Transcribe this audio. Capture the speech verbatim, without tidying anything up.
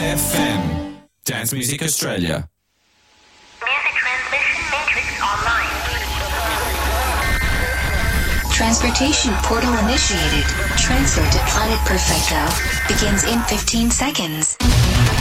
F M. Dance Music Australia. Music transmission matrix online. Transportation portal initiated. Transfer to Planet Perfecto begins in fifteen seconds.